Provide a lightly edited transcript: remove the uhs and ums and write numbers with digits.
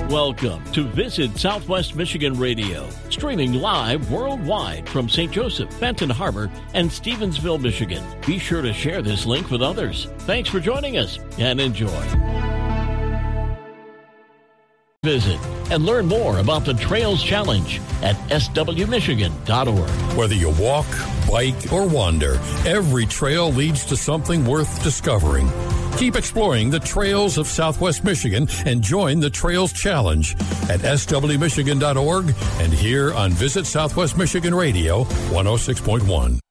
Welcome to Visit Southwest Michigan Radio, streaming live worldwide from St. Joseph, Benton Harbor, and Stevensville, Michigan. Be sure to share this link with others. Thanks for joining us and enjoy. Visit and learn more about the Trails Challenge at swmichigan.org. Whether you walk, bike, or wander, every trail leads to something worth discovering. Keep exploring the trails of Southwest Michigan and join the Trails Challenge at swmichigan.org and here on Visit Southwest Michigan Radio 106.1.